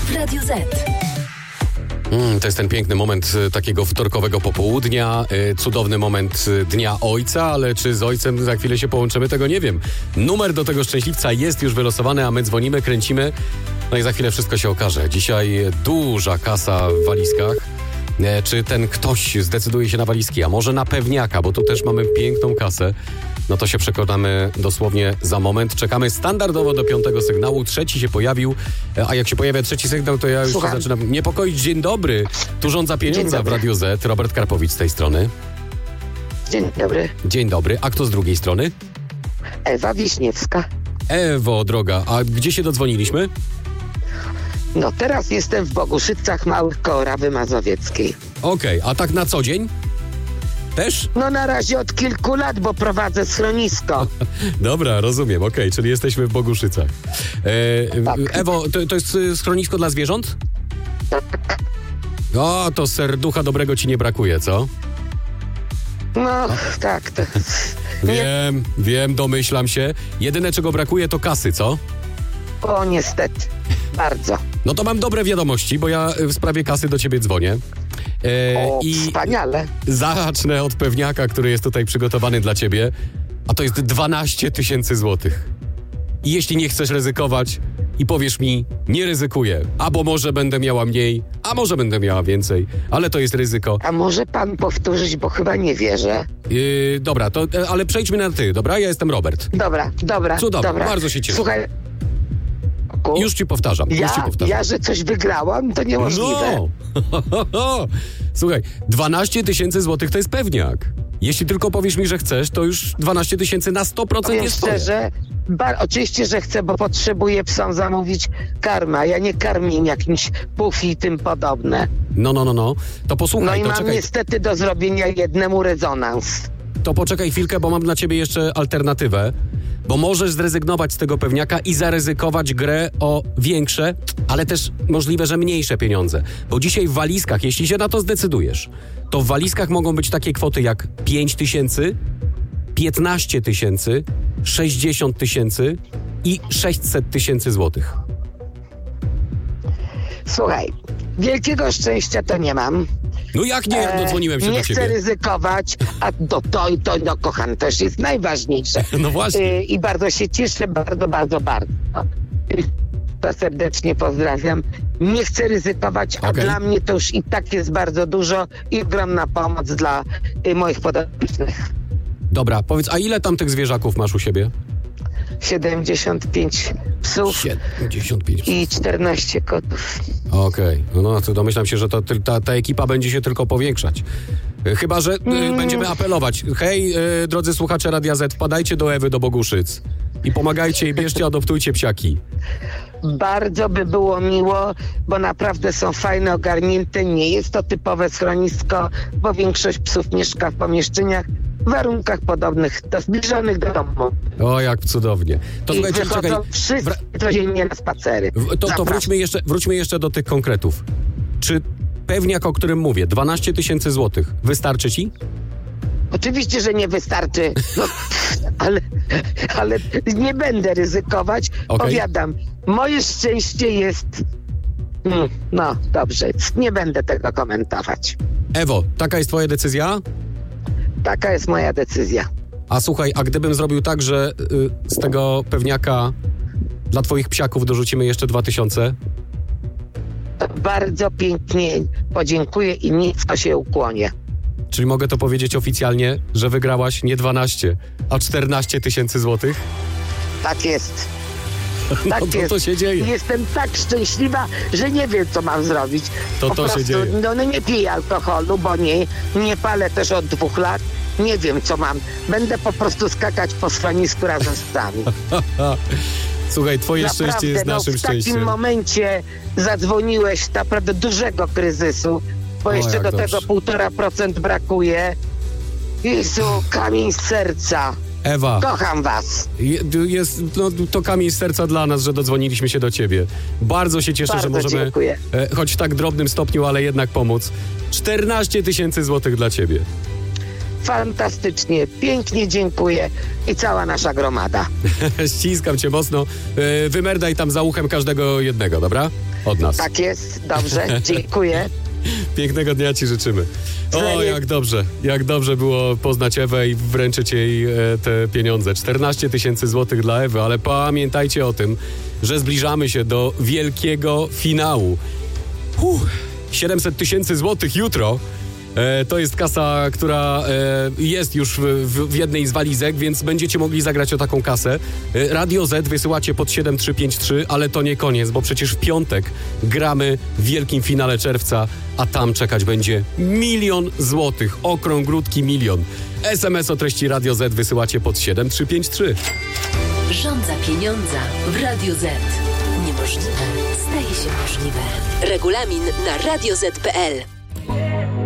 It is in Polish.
w Radiu Z. To jest ten piękny moment takiego wtorkowego popołudnia, cudowny moment Dnia Ojca, ale czy z ojcem za chwilę się połączymy, tego nie wiem. Numer do tego szczęśliwca jest już wylosowany, a my dzwonimy, kręcimy, no i za chwilę wszystko się okaże. Dzisiaj duża kasa w walizkach. Czy ten ktoś zdecyduje się na walizki, a może na pewniaka, bo tu też mamy piękną kasę. No to się przekonamy dosłownie za moment. Czekamy standardowo do 5. sygnału. Trzeci się pojawił, a jak się pojawia trzeci sygnał, to ja już się zaczynam niepokoić. Dzień dobry. Tu rządza pieniądza w Radiu Z. Robert Karpowicz z tej strony. Dzień dobry. Dzień dobry. A kto z drugiej strony? Ewa Wiśniewska. Ewo, droga. A gdzie się dodzwoniliśmy? No teraz jestem w Boguszycach Małych koło Rawy Mazowieckiej. Okej, a tak na co dzień? Też? No na razie od kilku lat, bo prowadzę schronisko. Dobra, rozumiem, okej, czyli jesteśmy w Boguszycach. Tak. Ewo, to jest schronisko dla zwierząt? Tak. O, to serducha dobrego ci nie brakuje, co? No tak. To... Wiem, domyślam się. Jedyne, czego brakuje, to kasy, co? O, niestety. Bardzo. No to mam dobre wiadomości, bo ja w sprawie kasy do ciebie dzwonię. Wspaniale. Zacznę od pewniaka, który jest tutaj przygotowany dla ciebie, a to jest 12 000 złotych. I jeśli nie chcesz ryzykować i powiesz mi, nie ryzykuję, albo może będę miała mniej, a może będę miała więcej, ale to jest ryzyko. A może pan powtórzyć, bo chyba nie wierzę. Dobra, to, ale przejdźmy na ty, dobra? Ja jestem Robert. Dobra. Cudownie, bardzo się cieszę. Słuchaj, Już ci powtarzam. Ja, że coś wygrałam, to niemożliwe. No! Słuchaj, 12 000 złotych to jest pewniak. Jeśli tylko powiesz mi, że chcesz, to już 12 000 na 100% Powiem jest twoje. szczerze, oczywiście, że chcę, bo potrzebuję psom zamówić karmę, a ja nie karmię jakimś pufi i tym podobne. No. To posłuchaj, No i to mam czekaj. niestety do zrobienia jednemu rezonans. To poczekaj chwilkę, bo mam dla ciebie jeszcze alternatywę. Bo możesz zrezygnować z tego pewniaka i zaryzykować grę o większe, ale też możliwe, że mniejsze pieniądze. Bo dzisiaj w walizkach, jeśli się na to zdecydujesz, to w walizkach mogą być takie kwoty jak 5 000, 15 000, 60 000 i 600 000 złotych. Słuchaj, wielkiego szczęścia to nie mam. No jak nie? Dodzwoniłem się nie do ciebie. chcę ryzykować, a to kocham, też jest najważniejsze. No właśnie. I bardzo się cieszę, bardzo. To serdecznie pozdrawiam. Nie chcę ryzykować, a dla mnie to już i tak jest bardzo dużo i ogromna pomoc dla moich podopiecznych. Dobra, powiedz, a ile tam tych zwierzaków masz u siebie? 75 psów 75 psów. i 14 kotów. Okej, no to domyślam się, że ta ekipa będzie się tylko powiększać. Chyba że będziemy apelować. Hej, drodzy słuchacze Radia Z, wpadajcie do Ewy do Boguszyc i pomagajcie i bierzcie, adoptujcie psiaki. Bardzo by było miło, bo naprawdę są fajne, ogarnięte. Nie jest to typowe schronisko, bo większość psów mieszka w pomieszczeniach w warunkach podobnych, zbliżonych do domu. O, jak cudownie. To I słuchajcie, wychodzą wszyscy codziennie na spacery. To wróćmy jeszcze do tych konkretów. Czy pewniak, o którym mówię, 12 000 złotych, wystarczy ci? Oczywiście, że nie wystarczy, ale nie będę ryzykować. Powiadam, moje szczęście jest... No, dobrze, nie będę tego komentować. Ewo, taka jest twoja decyzja? Taka jest moja decyzja. A słuchaj, a gdybym zrobił tak, że z tego pewniaka dla twoich psiaków dorzucimy jeszcze 2000? Bardzo pięknie podziękuję i nisko się ukłonię. Czyli mogę to powiedzieć oficjalnie, że wygrałaś nie 12, a 14 000 złotych? Tak jest. Tak jest. To się dzieje. Jestem tak szczęśliwa, że nie wiem, co mam zrobić. To się dzieje. No nie piję alkoholu, bo nie palę też od 2 lat. Nie wiem, co mam. Będę po prostu skakać po schronisku razem z psami. Słuchaj, twoje naprawdę, szczęście jest naszym szczęściem. W takim momencie zadzwoniłeś naprawdę dużego kryzysu, bo jeszcze do tego 1,5% brakuje. Jezu, kamień z serca. Ewa. Kocham was. To kamień z serca dla nas, że dodzwoniliśmy się do ciebie. Bardzo się cieszę, że możemy, dziękuję. Choć w tak drobnym stopniu, ale jednak pomóc. 14 000 złotych dla ciebie. Fantastycznie, pięknie dziękuję i cała nasza gromada. Ściskam cię mocno. Wymerdaj tam za uchem każdego jednego, dobra? Od nas. Tak jest, dobrze, dziękuję. Pięknego dnia ci życzymy. O, jak dobrze było poznać Ewę i wręczyć jej te pieniądze. 14 000 złotych dla Ewy, ale pamiętajcie o tym, że zbliżamy się do wielkiego finału. 700 000 złotych jutro. To jest kasa, która jest już w jednej z walizek, więc będziecie mogli zagrać o taką kasę. Radio Z wysyłacie pod 7353, ale to nie koniec, bo przecież w piątek gramy w wielkim finale czerwca, a tam czekać będzie 1 000 000 złotych. Okrąglutki 1 000 000. SMS o treści Radio Z wysyłacie pod 7353. Rządza pieniądza w Radio Z. Niemożliwe staje się możliwe. Regulamin na radioz.pl.